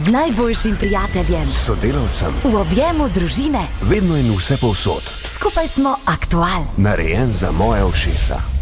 z najboljšim prijateljem, sodelavcem, v objemu družine. vedno in vse povsod. Skupaj smo aktual. Narejen za moje ušesa.